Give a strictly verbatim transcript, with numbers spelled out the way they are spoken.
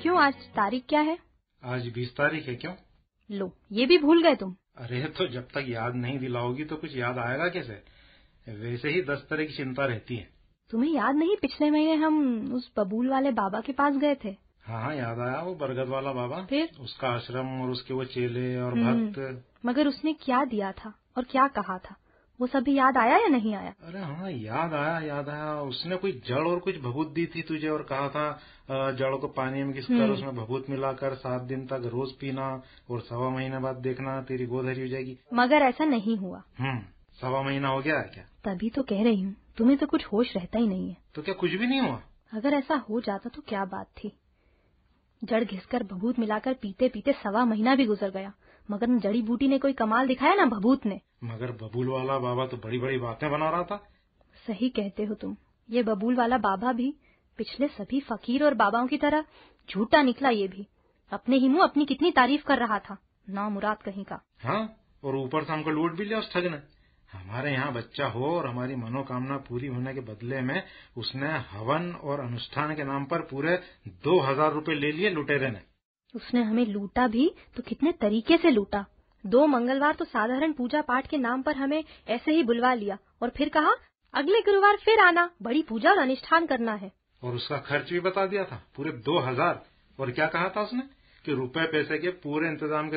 क्यों, आज तारीख क्या है? आज बीस तारीख है। क्यों? लो, ये भी भूल गए तुम। अरे तो जब तक याद नहीं दिलाओगी तो कुछ याद आएगा कैसे? वैसे ही दस तरह की चिंता रहती है। तुम्हें याद नहीं, पिछले महीने हम उस बबूल वाले बाबा के पास गए थे। हाँ हाँ याद आया, वो बरगद वाला बाबा। फिर उसका आश्रम और उसके वो चेले और भक्त। मगर उसने क्या दिया था और क्या कहा था, वो सब भी याद आया या नहीं आया? अरे हाँ याद आया याद आया। उसने कोई जड़ और कुछ भभूत दी थी तुझे और कहा था जड़ को पानी में घिसकर उसमें भभूत मिलाकर सात दिन तक रोज पीना और सवा महीने बाद देखना तेरी गोद हरी हो जाएगी। मगर ऐसा नहीं हुआ। हम्म सवा महीना हो गया है क्या? तभी तो कह रही हूँ, तुम्हें तो कुछ होश रहता ही नहीं है। तो क्या कुछ भी नहीं हुआ? अगर ऐसा हो जाता तो क्या बात थी। जड़ घिसकर भभूत मिलाकर पीते पीते सवा महीना भी गुजर गया, मगर न जड़ी बूटी ने कोई कमाल दिखाया ना भभूत ने। मगर बबूल वाला बाबा तो बड़ी बड़ी बातें बना रहा था। सही कहते हो तुम, ये बबूल वाला बाबा भी पिछले सभी फकीर और बाबाओं की तरह झूठा निकला। ये भी अपने ही मुंह अपनी कितनी तारीफ कर रहा था, ना मुराद कहीं का। हाँ, और ऊपर से हमको लूट भी लिया उस ठग ने। हमारे यहाँ बच्चा हो और हमारी मनोकामना पूरी होने के बदले में उसने हवन और अनुष्ठान के नाम पर पूरे दो हजार रूपये ले लिए लुटेरे ने। उसने हमें लूटा भी तो कितने तरीके से लूटा। दो मंगलवार तो साधारण पूजा पाठ के नाम पर हमें ऐसे ही बुलवा लिया और फिर कहा अगले गुरुवार फिर आना, बड़ी पूजा और अनुष्ठान करना है। और उसका खर्च भी बता दिया था, पूरे दो हजार। और क्या कहा था उसने कि रुपए पैसे के पूरे इंतजाम के